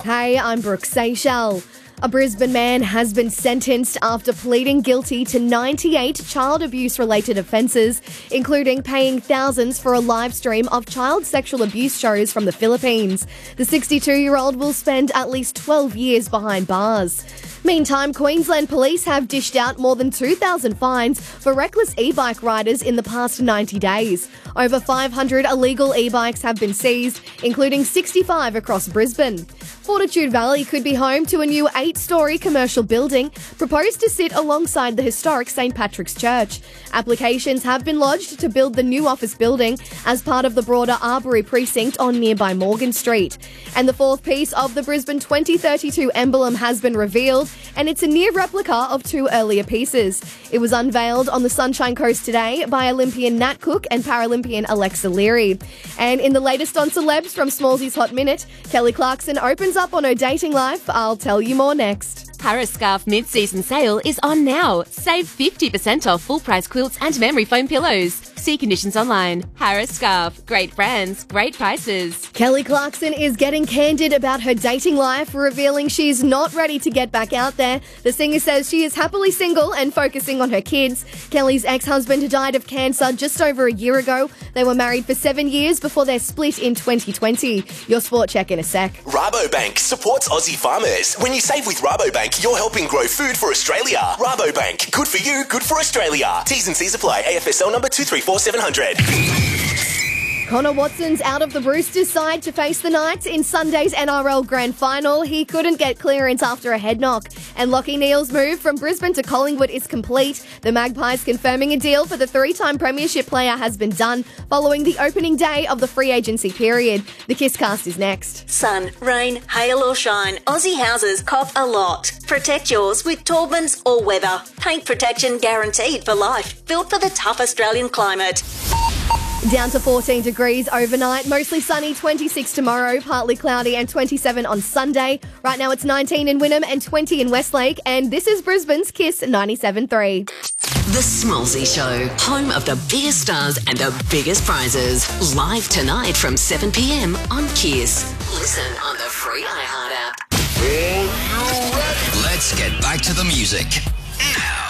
Hey, I'm Brooke Seychelles. A Brisbane man has been sentenced after pleading guilty to 98 child abuse-related offences, including paying thousands for a live stream of child sexual abuse shows from the Philippines. The 62-year-old will spend at least 12 years behind bars. Meantime, Queensland Police have dished out more than 2,000 fines for reckless e-bike riders in the past 90 days. Over 500 illegal e-bikes have been seized, including 65 across Brisbane. Fortitude Valley could be home to a new 8-storey commercial building proposed to sit alongside the historic St. Patrick's Church. Applications have been lodged to build the new office building as part of the broader Arbory precinct on nearby Morgan Street. And the fourth piece of the Brisbane 2032 emblem has been revealed, and it's a near replica of two earlier pieces. It was unveiled on the Sunshine Coast today by Olympian Nat Cook and Paralympian Alexa Leary. And in the latest on celebs from Smallsy's Hot Minute, Kelly Clarkson opens up on her dating life. I'll tell you more next. Harris Scarf mid-season sale is on now. Save 50% off full-price quilts and memory foam pillows. See conditions online. Harris Scarf. Great brands, great prices. Kelly Clarkson is getting candid about her dating life, revealing she's not ready to get back out there. The singer says she is happily single and focusing on her kids. Kelly's ex-husband died of cancer just over a year ago. They were married for 7 years before their split in 2020. Your sport check in a sec. Rabobank supports Aussie farmers. When you save with Rabobank, you're helping grow food for Australia. Rabobank, good for you, good for Australia. T's and C's apply. AFSL number 234700. Connor Watson's out of the Roosters side to face the Knights in Sunday's NRL Grand Final. He couldn't get clearance after a head knock. And Lachie Neale's move from Brisbane to Collingwood is complete. The Magpies confirming a deal for the three-time premiership player has been done following the opening day of the free agency period. The Kisscast is next. Sun, rain, hail or shine, Aussie houses cop a lot. Protect yours with Taubmans All Weather. Paint protection guaranteed for life. Built for the tough Australian climate. Down to 14 degrees overnight, mostly sunny, 26 tomorrow, partly cloudy and 27 on Sunday. Right now it's 19 in Wynnum and 20 in Westlake, and this is Brisbane's Kiss 97.3. The Smallsy Show, home of the biggest stars and the biggest prizes. Live tonight from 7 p.m. on Kiss. Listen on the free iHeart app. Let's get back to the music now.